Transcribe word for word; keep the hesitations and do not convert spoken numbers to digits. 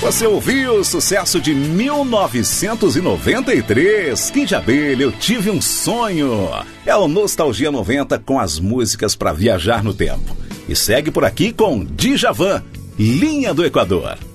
Você ouviu o sucesso de mil novecentos e noventa e três, Kid de Abelha, Eu Tive um Sonho. É o Nostalgia noventa com as músicas para viajar no tempo. E segue por aqui com Djavan, Linha do Equador.